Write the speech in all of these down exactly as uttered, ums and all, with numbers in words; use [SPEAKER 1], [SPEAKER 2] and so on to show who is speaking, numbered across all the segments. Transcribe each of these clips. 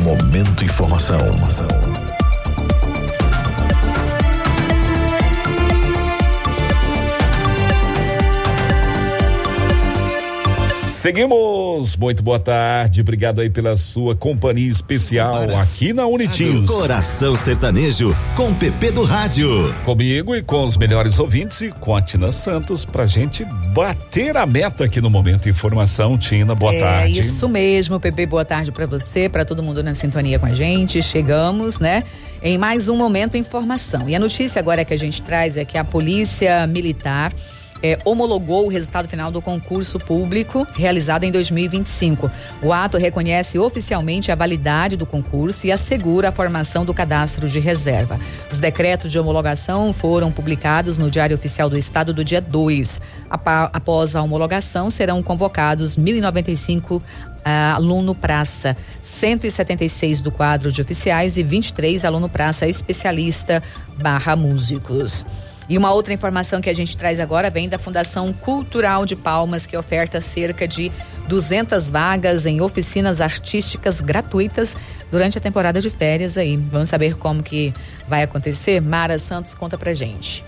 [SPEAKER 1] Momento Informação.
[SPEAKER 2] Seguimos, muito boa tarde, obrigado aí pela sua companhia especial aqui na Unitins.
[SPEAKER 3] Coração Sertanejo com Pepe do Rádio.
[SPEAKER 2] Comigo e com os melhores ouvintes e com a Tina Santos pra gente bater a meta aqui no Momento Informação. Tina, boa
[SPEAKER 4] é,
[SPEAKER 2] tarde.
[SPEAKER 4] É isso mesmo, Pepe, boa tarde pra você, pra todo mundo na sintonia com a gente. Chegamos, né, em mais um Momento Informação. E a notícia agora que a gente traz é que a Polícia Militar É, homologou o resultado final do concurso público realizado em dois mil e vinte e cinco. O ato reconhece oficialmente a validade do concurso e assegura a formação do cadastro de reserva. Os decretos de homologação foram publicados no Diário Oficial do Estado do dia dois. Após a homologação, serão convocados mil e noventa e cinco Uh, aluno praça, cento e setenta e seis do quadro de oficiais e vinte e três aluno praça especialista barra músicos. E uma outra informação que a gente traz agora vem da Fundação Cultural de Palmas, que oferta cerca de duzentas vagas em oficinas artísticas gratuitas durante a temporada de férias aí. Vamos saber como que vai acontecer? Mara Santos conta pra gente.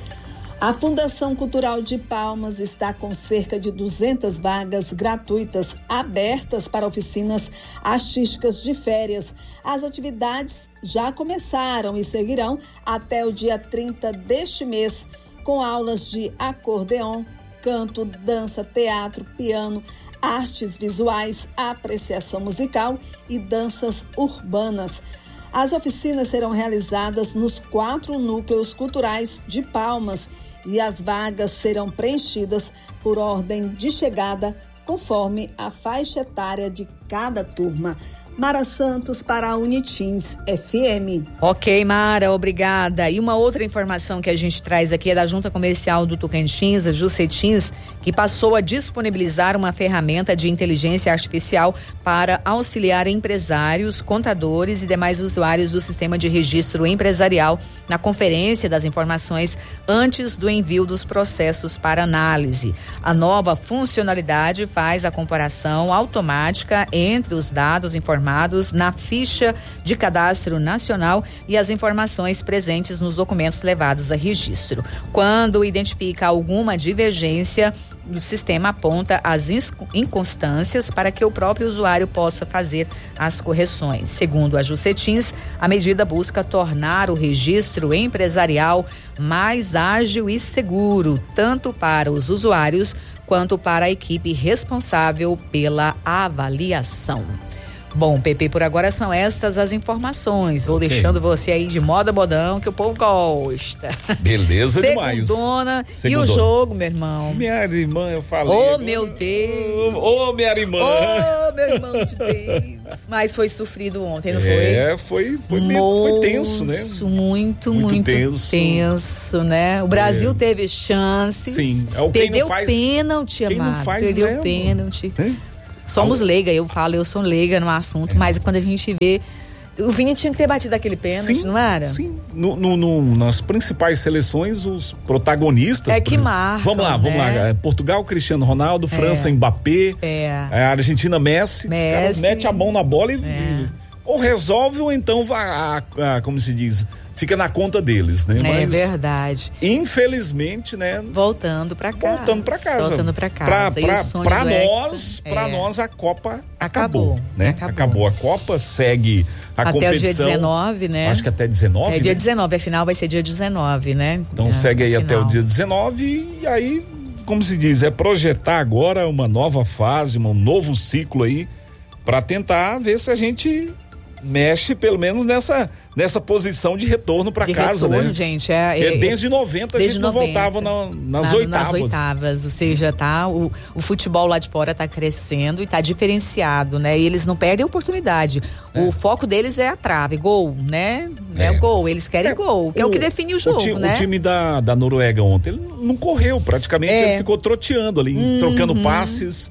[SPEAKER 5] A Fundação Cultural de Palmas está com cerca de duzentas vagas gratuitas abertas para oficinas artísticas de férias. As atividades já começaram e seguirão até o dia trinta deste mês, com aulas de acordeon, canto, dança, teatro, piano, artes visuais, apreciação musical e danças urbanas. As oficinas serão realizadas nos quatro núcleos culturais de Palmas e as vagas serão preenchidas por ordem de chegada, conforme a faixa etária de cada turma. Mara Santos para a Unitins F M.
[SPEAKER 4] Ok, Mara, obrigada. E uma outra informação que a gente traz aqui é da Junta Comercial do Tocantins, a Juscetins, que passou a disponibilizar uma ferramenta de inteligência artificial para auxiliar empresários, contadores e demais usuários do sistema de registro empresarial na conferência das informações antes do envio dos processos para análise. A nova funcionalidade faz a comparação automática entre os dados informados na ficha de cadastro nacional e as informações presentes nos documentos levados a registro. Quando identifica alguma divergência, o sistema aponta as inconstâncias para que o próprio usuário possa fazer as correções. Segundo a Juscetins, a medida busca tornar o registro empresarial mais ágil e seguro, tanto para os usuários quanto para a equipe responsável pela avaliação. Bom, Pepe, por agora são estas as informações. Vou okay. deixando você aí de moda modão, que o povo gosta.
[SPEAKER 2] Beleza demais.
[SPEAKER 4] Segundona. E o jogo, meu irmão?
[SPEAKER 2] Minha irmã, eu falei.
[SPEAKER 4] Ô, oh, meu Deus.
[SPEAKER 2] Ô, oh, minha irmã.
[SPEAKER 4] Ô, oh, meu irmão de Deus. Mas foi sofrido ontem, não foi?
[SPEAKER 2] É, foi, foi, meio, foi tenso, né?
[SPEAKER 4] Muito, muito, muito tenso. tenso, né? O Brasil é. teve chances.
[SPEAKER 2] Sim. É,
[SPEAKER 4] perdeu
[SPEAKER 2] faz,
[SPEAKER 4] pênalti, amado.
[SPEAKER 2] Faz,
[SPEAKER 4] perdeu
[SPEAKER 2] né,
[SPEAKER 4] pênalti. É? Somos leiga, eu falo, eu sou leiga no assunto, é. mas quando a gente vê, o Vini tinha que ter batido aquele pênalti, não era?
[SPEAKER 2] Sim, no, no, no, nas principais seleções, os protagonistas...
[SPEAKER 4] É que marcam,
[SPEAKER 2] Vamos lá, vamos
[SPEAKER 4] né?
[SPEAKER 2] lá, Portugal, Cristiano Ronaldo, França, é. Mbappé,
[SPEAKER 4] é.
[SPEAKER 2] a Argentina, Messi,
[SPEAKER 4] Messi.
[SPEAKER 2] Os caras metem a mão na bola e...
[SPEAKER 4] É.
[SPEAKER 2] e ou resolve ou então, vai, a, a, como se diz... fica na conta deles, né?
[SPEAKER 4] É
[SPEAKER 2] Mas,
[SPEAKER 4] verdade.
[SPEAKER 2] Infelizmente, né?
[SPEAKER 4] Voltando pra casa.
[SPEAKER 2] Voltando pra casa.
[SPEAKER 4] Voltando pra casa.
[SPEAKER 2] Pra, pra, pra nós,
[SPEAKER 4] é.
[SPEAKER 2] pra nós a Copa
[SPEAKER 4] acabou,
[SPEAKER 2] acabou, né?
[SPEAKER 4] Acabou.
[SPEAKER 2] acabou a Copa, segue a
[SPEAKER 4] até
[SPEAKER 2] competição.
[SPEAKER 4] Até o dia dezenove, né?
[SPEAKER 2] Acho que até dezenove,
[SPEAKER 4] É dia
[SPEAKER 2] né?
[SPEAKER 4] dezenove, a final vai ser dia dezenove, né?
[SPEAKER 2] Então
[SPEAKER 4] Já,
[SPEAKER 2] segue aí
[SPEAKER 4] final.
[SPEAKER 2] até o dia dezenove e aí, como se diz, é projetar agora uma nova fase, um novo ciclo aí, pra tentar ver se a gente mexe pelo menos nessa nessa posição de retorno para casa,
[SPEAKER 4] retorno,
[SPEAKER 2] né?
[SPEAKER 4] gente, é,
[SPEAKER 2] é, é desde noventa
[SPEAKER 4] desde
[SPEAKER 2] a gente não
[SPEAKER 4] noventa,
[SPEAKER 2] voltava na, nas
[SPEAKER 4] na,
[SPEAKER 2] oitavas.
[SPEAKER 4] Nas oitavas, ou seja, tá, o, o futebol lá de fora tá crescendo e tá diferenciado, né? E eles não perdem a oportunidade. É. O foco deles é a trave, gol, né? É, é o gol, eles querem é, gol, que o, é o que define o jogo,
[SPEAKER 2] o ti,
[SPEAKER 4] né?
[SPEAKER 2] O time da, da Noruega ontem, ele não correu praticamente,
[SPEAKER 4] é.
[SPEAKER 2] ele ficou troteando ali,
[SPEAKER 4] uhum.
[SPEAKER 2] trocando passes.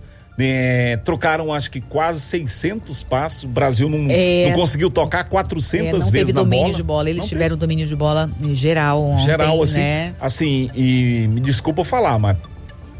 [SPEAKER 2] É, trocaram acho que quase seiscentos passos. O Brasil não,
[SPEAKER 4] é,
[SPEAKER 2] não conseguiu tocar quatrocentas
[SPEAKER 4] é,
[SPEAKER 2] vezes na bola.
[SPEAKER 4] Não teve domínio de bola. Eles não tiveram teve. domínio de bola geral ontem,
[SPEAKER 2] geral, assim,
[SPEAKER 4] né?
[SPEAKER 2] assim, e me desculpa falar, mas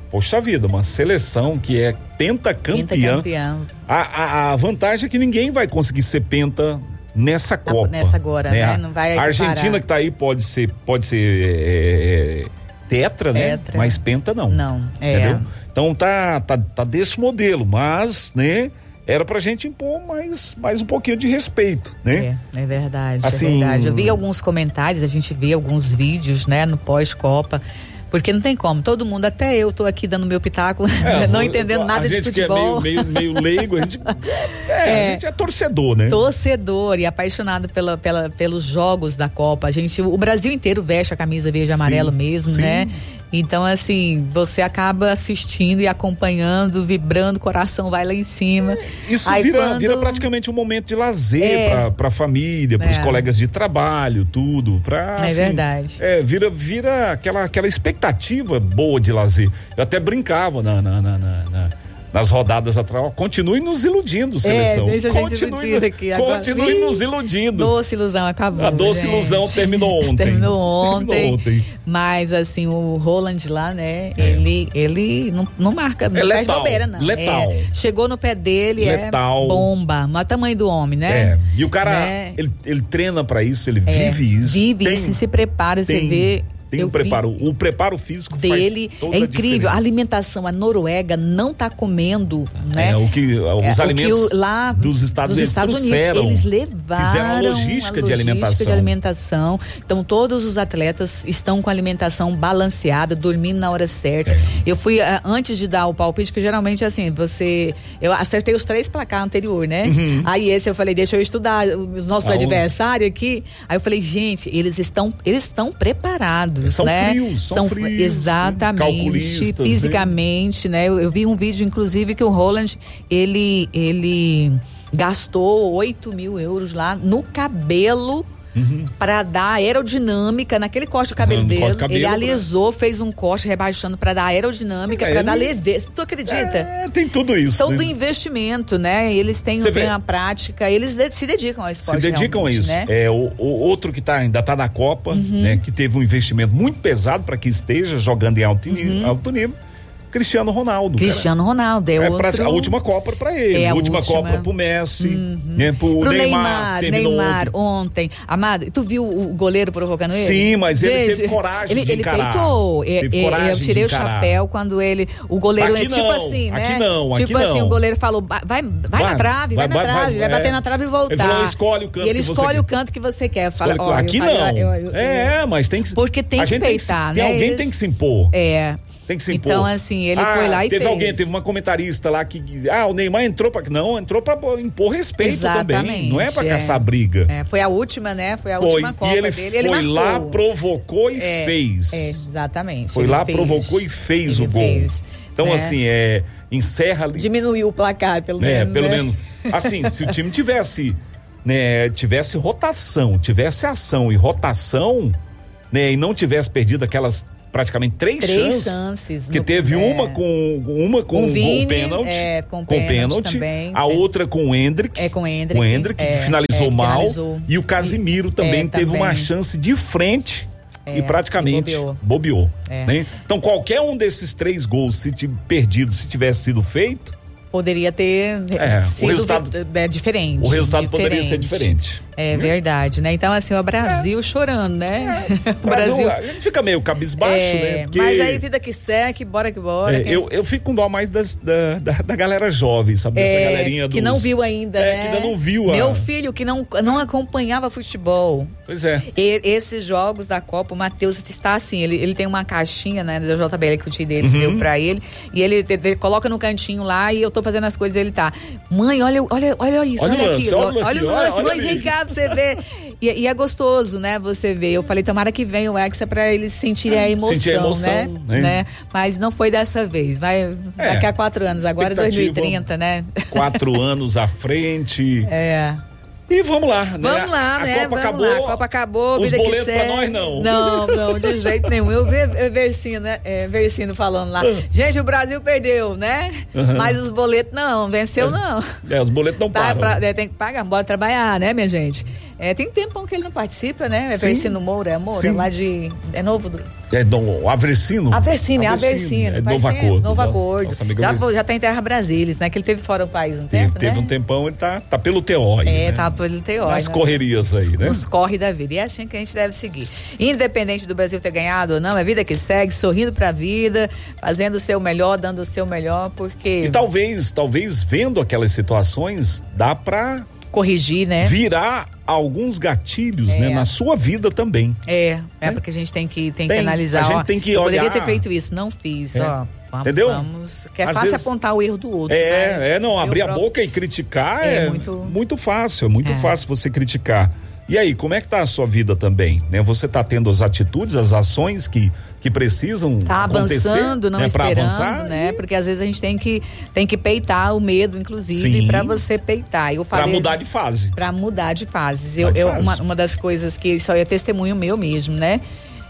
[SPEAKER 2] poxa vida, uma seleção que é pentacampeã.
[SPEAKER 4] Pentacampeão.
[SPEAKER 2] A, a, a vantagem é que ninguém vai conseguir ser penta nessa Copa.
[SPEAKER 4] Nessa agora, né? né? Não vai
[SPEAKER 2] a Argentina que tá aí pode ser, pode ser é, tetra, né?
[SPEAKER 4] Tetra.
[SPEAKER 2] Mas penta não.
[SPEAKER 4] Não, é.
[SPEAKER 2] Entendeu? Então tá, tá, tá desse modelo, mas, né? Era pra gente impor mais, mais um pouquinho de respeito, né?
[SPEAKER 4] É, é verdade,
[SPEAKER 2] assim,
[SPEAKER 4] é verdade. Eu vi alguns comentários, a gente vê alguns vídeos, né, no pós-Copa, porque não tem como, todo mundo, até eu tô aqui dando meu pitaco, é, não entendendo nada de futebol.
[SPEAKER 2] A gente que é meio, meio, meio leigo, a gente é, é, a gente é torcedor, né?
[SPEAKER 4] Torcedor e apaixonado pela, pela, pelos jogos da Copa. A gente, o Brasil inteiro veste a camisa verde e amarelo mesmo, sim. né? Então, assim, você acaba assistindo e acompanhando, vibrando, o coração vai lá em cima.
[SPEAKER 2] Isso
[SPEAKER 4] Aí
[SPEAKER 2] vira,
[SPEAKER 4] quando...
[SPEAKER 2] vira praticamente um momento de lazer é. pra, pra família, pros
[SPEAKER 4] é.
[SPEAKER 2] colegas de trabalho, tudo. Pra,
[SPEAKER 4] é
[SPEAKER 2] assim,
[SPEAKER 4] verdade.
[SPEAKER 2] É, vira, vira aquela, aquela expectativa boa de lazer. Eu até brincava na, na, na, na, na nas rodadas atrás, continue nos iludindo, seleção.
[SPEAKER 4] É, deixa a gente
[SPEAKER 2] continue,
[SPEAKER 4] aqui agora.
[SPEAKER 2] continue nos iludindo.
[SPEAKER 4] Doce ilusão acabou.
[SPEAKER 2] A doce
[SPEAKER 4] gente.
[SPEAKER 2] ilusão terminou ontem.
[SPEAKER 4] terminou ontem.
[SPEAKER 2] Terminou ontem.
[SPEAKER 4] Mas assim, o Roland lá, né? É. Ele, ele não, não marca, não
[SPEAKER 2] é
[SPEAKER 4] faz bobeira, não.
[SPEAKER 2] Letal.
[SPEAKER 4] É, chegou no pé dele,
[SPEAKER 2] letal.
[SPEAKER 4] É bomba. Mas o tamanho do homem, né?
[SPEAKER 2] É. E o cara, né? ele, ele treina pra isso, ele
[SPEAKER 4] é.
[SPEAKER 2] vive isso.
[SPEAKER 4] Vive
[SPEAKER 2] tem,
[SPEAKER 4] isso, se prepara,
[SPEAKER 2] tem,
[SPEAKER 4] você vê.
[SPEAKER 2] Tem um preparo, o preparo físico
[SPEAKER 4] dele
[SPEAKER 2] faz toda
[SPEAKER 4] é incrível.
[SPEAKER 2] A,
[SPEAKER 4] a alimentação, a Noruega não está comendo, né?
[SPEAKER 2] É, o que os
[SPEAKER 4] é,
[SPEAKER 2] alimentos
[SPEAKER 4] o que lá
[SPEAKER 2] dos Estados,
[SPEAKER 4] dos
[SPEAKER 2] Unidos,
[SPEAKER 4] Estados
[SPEAKER 2] trouxeram,
[SPEAKER 4] Unidos, eles levaram
[SPEAKER 2] fizeram a logística,
[SPEAKER 4] a logística
[SPEAKER 2] de alimentação.
[SPEAKER 4] de alimentação. Então todos os atletas estão com a alimentação balanceada, dormindo na hora certa. É. Eu fui antes de dar o palpite, que geralmente assim, você, eu acertei os três placar anterior, né? Uhum. Aí esse eu falei, deixa eu estudar os nossos adversários aqui. Aí eu falei, gente, eles estão, eles estão preparados,
[SPEAKER 2] eles são
[SPEAKER 4] né?
[SPEAKER 2] frios. São, são frios,
[SPEAKER 4] exatamente, fisicamente, né? né? Eu, eu vi um vídeo, inclusive, que o Roland, ele, ele gastou oito mil euros lá no cabelo. Uhum. Para dar aerodinâmica naquele corte do cabelo uhum, dele. Cabelo, ele alisou, né? Fez um corte rebaixando para dar aerodinâmica, é, para ele... dar leveza. Tu acredita?
[SPEAKER 2] É, tem tudo isso.
[SPEAKER 4] Todo
[SPEAKER 2] né?
[SPEAKER 4] investimento, né? Eles têm uma prática, eles de, se dedicam ao esporte.
[SPEAKER 2] Se dedicam a isso.
[SPEAKER 4] Né?
[SPEAKER 2] É, o, o outro que tá, ainda está na Copa, uhum. né? Que teve um investimento muito pesado para que esteja jogando em alto, uhum. alto nível. Cristiano Ronaldo.
[SPEAKER 4] Cristiano cara. Ronaldo, é, é outro...
[SPEAKER 2] pra, a última Copa para ele,
[SPEAKER 4] é
[SPEAKER 2] a,
[SPEAKER 4] a
[SPEAKER 2] última, última Copa pro Messi, uhum. né, pro, pro Neymar,
[SPEAKER 4] Neymar, Neymar ontem. Amado, tu viu o goleiro provocando ele?
[SPEAKER 2] Sim, mas ele Gente, teve coragem
[SPEAKER 4] ele,
[SPEAKER 2] de
[SPEAKER 4] ele
[SPEAKER 2] encarar.
[SPEAKER 4] Peitou.
[SPEAKER 2] Teve
[SPEAKER 4] eu,
[SPEAKER 2] coragem
[SPEAKER 4] eu tirei
[SPEAKER 2] de
[SPEAKER 4] o chapéu quando ele, o goleiro,
[SPEAKER 2] aqui
[SPEAKER 4] é tipo
[SPEAKER 2] não,
[SPEAKER 4] assim, né?
[SPEAKER 2] Aqui não, aqui
[SPEAKER 4] tipo
[SPEAKER 2] não.
[SPEAKER 4] assim, o goleiro falou, vai, vai, vai na trave, vai, vai na trave, vai, vai, vai bater é. na trave e voltar.
[SPEAKER 2] Ele falou, escolhe o canto
[SPEAKER 4] e ele
[SPEAKER 2] que
[SPEAKER 4] escolhe
[SPEAKER 2] você
[SPEAKER 4] o canto que você quer. Fala,
[SPEAKER 2] ó,
[SPEAKER 4] eu,
[SPEAKER 2] aqui não.
[SPEAKER 4] Eu, eu, eu,
[SPEAKER 2] é, mas tem que...
[SPEAKER 4] Porque tem que peitar,
[SPEAKER 2] né? Alguém tem que se impor.
[SPEAKER 4] É.
[SPEAKER 2] Tem que se impor.
[SPEAKER 4] Então, assim, ele
[SPEAKER 2] ah,
[SPEAKER 4] foi lá e
[SPEAKER 2] teve
[SPEAKER 4] fez.
[SPEAKER 2] alguém, teve uma comentarista lá que, ah, o Neymar entrou pra, não, entrou pra impor respeito Exatamente, também, não é pra é. caçar briga.
[SPEAKER 4] É, foi a última, né, foi a
[SPEAKER 2] foi,
[SPEAKER 4] última Copa
[SPEAKER 2] e ele
[SPEAKER 4] dele,
[SPEAKER 2] foi
[SPEAKER 4] ele marcou.
[SPEAKER 2] lá, provocou e
[SPEAKER 4] é,
[SPEAKER 2] fez.
[SPEAKER 4] É, exatamente.
[SPEAKER 2] Foi lá, fez. provocou e fez ele o gol. Fez, então, né? assim, é, encerra...
[SPEAKER 4] Diminuiu o placar, pelo
[SPEAKER 2] é,
[SPEAKER 4] menos,
[SPEAKER 2] pelo
[SPEAKER 4] né?
[SPEAKER 2] menos. Assim, se o time tivesse, né, tivesse rotação, tivesse ação e rotação, né, e não tivesse perdido aquelas... praticamente três,
[SPEAKER 4] três
[SPEAKER 2] chances,
[SPEAKER 4] chances
[SPEAKER 2] que
[SPEAKER 4] no,
[SPEAKER 2] teve
[SPEAKER 4] é,
[SPEAKER 2] uma com uma com,
[SPEAKER 4] com Vini,
[SPEAKER 2] o pênalti,
[SPEAKER 4] é, com,
[SPEAKER 2] com
[SPEAKER 4] pênalti,
[SPEAKER 2] pênalti
[SPEAKER 4] também,
[SPEAKER 2] a
[SPEAKER 4] é.
[SPEAKER 2] outra com o Endrick,
[SPEAKER 4] é com o Endrick,
[SPEAKER 2] o Endrick
[SPEAKER 4] é,
[SPEAKER 2] que finalizou
[SPEAKER 4] é,
[SPEAKER 2] mal,
[SPEAKER 4] finalizou.
[SPEAKER 2] E o Casimiro também
[SPEAKER 4] é,
[SPEAKER 2] teve
[SPEAKER 4] também.
[SPEAKER 2] uma chance de frente é, e praticamente
[SPEAKER 4] e bobeou.
[SPEAKER 2] bobeou,
[SPEAKER 4] é.
[SPEAKER 2] né? Então qualquer um desses três gols se t- perdido, se tivesse sido feito,
[SPEAKER 4] poderia ter
[SPEAKER 2] é,
[SPEAKER 4] sido
[SPEAKER 2] o resultado,
[SPEAKER 4] é, diferente.
[SPEAKER 2] O resultado
[SPEAKER 4] diferente.
[SPEAKER 2] poderia ser diferente.
[SPEAKER 4] É hum? verdade, né? Então, assim, o Brasil é. chorando, né? É.
[SPEAKER 2] O Brasil, a gente fica meio cabisbaixo,
[SPEAKER 4] é,
[SPEAKER 2] né? Porque...
[SPEAKER 4] Mas aí, vida que segue, bora que bora.
[SPEAKER 2] É, eu, eu fico com dó mais das, da, da, da galera jovem, sabe? Dessa
[SPEAKER 4] é,
[SPEAKER 2] galerinha dos...
[SPEAKER 4] que não viu ainda,
[SPEAKER 2] é,
[SPEAKER 4] né?
[SPEAKER 2] que ainda não viu. A...
[SPEAKER 4] Meu filho que não, não acompanhava futebol.
[SPEAKER 2] Pois é.
[SPEAKER 4] E, esses jogos da Copa, o Matheus está assim, ele, ele tem uma caixinha, né, da J B L que o tio dele uhum. deu pra ele, e ele, ele coloca no cantinho lá e eu tô fazendo as coisas e ele tá, mãe, olha, olha, olha isso, olha, olha aqui, olha, olha o lance, mãe, vem cá pra você ver. E, e é gostoso, né, você ver. Eu falei, tomara que venha o Hexa pra eles sentirem a emoção,
[SPEAKER 2] Sentir a emoção
[SPEAKER 4] né?
[SPEAKER 2] né?
[SPEAKER 4] né? Mas não foi dessa vez, vai é, daqui a quatro anos, agora é dois mil e trinta, né?
[SPEAKER 2] Quatro anos à frente.
[SPEAKER 4] É.
[SPEAKER 2] E vamos lá, né?
[SPEAKER 4] Vamos lá,
[SPEAKER 2] a
[SPEAKER 4] né?
[SPEAKER 2] Copa
[SPEAKER 4] vamos
[SPEAKER 2] acabou.
[SPEAKER 4] Lá. A Copa acabou,
[SPEAKER 2] os
[SPEAKER 4] vida
[SPEAKER 2] boletos
[SPEAKER 4] que segue.
[SPEAKER 2] pra nós não.
[SPEAKER 4] Não, não, de jeito nenhum. Eu vi Versino, né? É, Versino falando lá. Gente, o Brasil perdeu, né? Uhum. Mas os boletos não, venceu não.
[SPEAKER 2] É, os boletos não param.
[SPEAKER 4] Pra, pra, é, tem que pagar, bora trabalhar, né, minha gente? É, tem tempão que ele não participa, né? É Versino Moura, Moura,
[SPEAKER 2] Sim.
[SPEAKER 4] lá de... É novo do...
[SPEAKER 2] É do Aversino?
[SPEAKER 4] Aversino, é Aversino.
[SPEAKER 2] É Novo Acordo.
[SPEAKER 4] Novo Acordo.
[SPEAKER 2] Nossa, amiga,
[SPEAKER 4] já,
[SPEAKER 2] mas...
[SPEAKER 4] já tá em Terra Brasilis, né? Que ele teve fora do país um tempo,
[SPEAKER 2] Teve
[SPEAKER 4] né?
[SPEAKER 2] um tempão, ele tá, tá pelo T O aí,
[SPEAKER 4] É,
[SPEAKER 2] né?
[SPEAKER 4] tá pelo T O.
[SPEAKER 2] Nas
[SPEAKER 4] né?
[SPEAKER 2] correrias aí, né?
[SPEAKER 4] Nos corre da vida. E é assim que a gente deve seguir. Independente do Brasil ter ganhado ou não, é vida que segue, sorrindo pra vida, fazendo o seu melhor, dando o seu melhor, porque...
[SPEAKER 2] E talvez, talvez vendo aquelas situações, dá pra...
[SPEAKER 4] corrigir, né?
[SPEAKER 2] Virar alguns gatilhos,
[SPEAKER 4] É.
[SPEAKER 2] né? Na sua vida também.
[SPEAKER 4] É, é
[SPEAKER 2] É.
[SPEAKER 4] porque a gente tem que, tem
[SPEAKER 2] Tem,
[SPEAKER 4] que analisar.
[SPEAKER 2] a gente
[SPEAKER 4] ó,
[SPEAKER 2] tem que
[SPEAKER 4] eu
[SPEAKER 2] olhar.
[SPEAKER 4] poderia ter feito isso, não fiz,
[SPEAKER 2] É.
[SPEAKER 4] ó. Vamos,
[SPEAKER 2] Entendeu?
[SPEAKER 4] Vamos, que é
[SPEAKER 2] Às
[SPEAKER 4] fácil
[SPEAKER 2] vezes-
[SPEAKER 4] apontar o erro do outro. mas
[SPEAKER 2] É, é, não,
[SPEAKER 4] eu
[SPEAKER 2] abrir a
[SPEAKER 4] próprio-
[SPEAKER 2] boca e criticar
[SPEAKER 4] É
[SPEAKER 2] é,
[SPEAKER 4] muito-
[SPEAKER 2] muito... fácil, é muito
[SPEAKER 4] É.
[SPEAKER 2] fácil você criticar. E aí, como é que tá a sua vida também, né? Você tá tendo as atitudes, as ações que, que precisam
[SPEAKER 4] Tá
[SPEAKER 2] acontecer,
[SPEAKER 4] avançando, não
[SPEAKER 2] né? Pra
[SPEAKER 4] esperando,
[SPEAKER 2] avançar,
[SPEAKER 4] né?
[SPEAKER 2] e
[SPEAKER 4] Porque às vezes a gente tem que, tem que peitar o medo, inclusive,
[SPEAKER 2] Sim.
[SPEAKER 4] pra você peitar. Eu
[SPEAKER 2] pra
[SPEAKER 4] falei,
[SPEAKER 2] mudar de fase.
[SPEAKER 4] Pra mudar de fases. Eu,
[SPEAKER 2] Mudar de
[SPEAKER 4] eu,
[SPEAKER 2] fase.
[SPEAKER 4] uma, uma das coisas que isso aí é testemunho meu mesmo, né?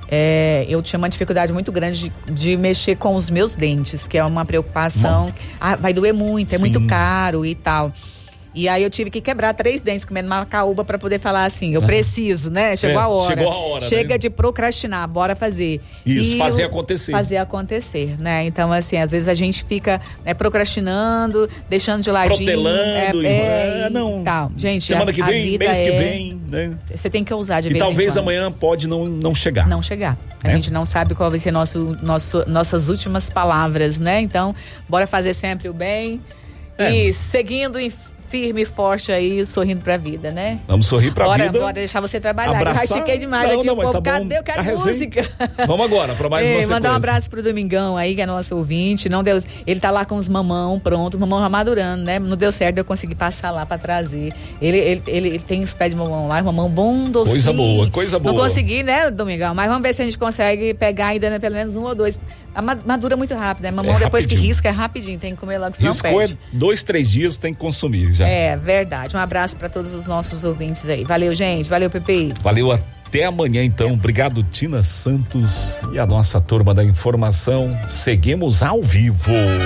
[SPEAKER 4] É, eu tinha uma dificuldade muito grande de, de mexer com os meus dentes, que é uma preocupação. Ah, vai doer muito, é
[SPEAKER 2] Sim.
[SPEAKER 4] muito caro e tal. E aí eu tive que quebrar três dentes comendo macaúba pra poder falar assim, eu preciso, né? Chegou
[SPEAKER 2] É,
[SPEAKER 4] a hora.
[SPEAKER 2] chegou a hora,
[SPEAKER 4] Chega
[SPEAKER 2] né?
[SPEAKER 4] de procrastinar, bora fazer.
[SPEAKER 2] Isso,
[SPEAKER 4] E
[SPEAKER 2] fazer
[SPEAKER 4] o-
[SPEAKER 2] acontecer.
[SPEAKER 4] Fazer acontecer, né? Então, assim, às vezes a gente fica né, procrastinando, deixando de ladinho.
[SPEAKER 2] Protelando,
[SPEAKER 4] é,
[SPEAKER 2] é,
[SPEAKER 4] é,
[SPEAKER 2] não.
[SPEAKER 4] Tal. Gente,
[SPEAKER 2] Semana
[SPEAKER 4] a,
[SPEAKER 2] que
[SPEAKER 4] a
[SPEAKER 2] vem,
[SPEAKER 4] vida
[SPEAKER 2] mês que
[SPEAKER 4] é-
[SPEAKER 2] vem, né?
[SPEAKER 4] Você tem que ousar de
[SPEAKER 2] E
[SPEAKER 4] vez em
[SPEAKER 2] talvez
[SPEAKER 4] quando.
[SPEAKER 2] amanhã pode não, não chegar.
[SPEAKER 4] Não chegar. A
[SPEAKER 2] É.
[SPEAKER 4] gente não sabe qual vai ser nosso, nosso, nossas últimas palavras, né? Então, bora fazer sempre o bem.
[SPEAKER 2] É.
[SPEAKER 4] E seguindo em firme e forte aí, sorrindo pra vida, né?
[SPEAKER 2] Vamos sorrir pra
[SPEAKER 4] bora,
[SPEAKER 2] vida.
[SPEAKER 4] Bora deixar você trabalhar.
[SPEAKER 2] Abraçar.
[SPEAKER 4] Eu rastiquei demais
[SPEAKER 2] Não,
[SPEAKER 4] aqui
[SPEAKER 2] não,
[SPEAKER 4] o
[SPEAKER 2] mas
[SPEAKER 4] povo.
[SPEAKER 2] tá bom.
[SPEAKER 4] Cadê? Eu quero
[SPEAKER 2] A resenha.
[SPEAKER 4] música.
[SPEAKER 2] Vamos agora pra mais uma
[SPEAKER 4] Ei,
[SPEAKER 2] sequência.
[SPEAKER 4] mandar um abraço pro Domingão aí, que é nosso ouvinte. Não deu, ele tá lá com os mamão pronto, mamão ramadurando, né? Não deu certo, eu consegui passar lá pra trazer. Ele, ele, ele, ele tem os pés de mamão lá, mamão bom, docinho.
[SPEAKER 2] Coisa boa, coisa boa.
[SPEAKER 4] Não consegui, né, Domingão? Mas vamos ver se a gente consegue pegar ainda né, pelo menos um ou dois. A ma- madura muito rápido, né? Mamão
[SPEAKER 2] É
[SPEAKER 4] depois
[SPEAKER 2] rapidinho.
[SPEAKER 4] que risca é rapidinho, tem que comer logo, senão
[SPEAKER 2] Riscou é
[SPEAKER 4] perde.
[SPEAKER 2] dois, três dias, tem que consumir já.
[SPEAKER 4] É, verdade. Um abraço pra todos os nossos ouvintes aí. Valeu, gente. Valeu, Pepe.
[SPEAKER 2] Valeu, até amanhã então. Obrigado, Tina Santos e a nossa turma da informação. Seguimos ao vivo.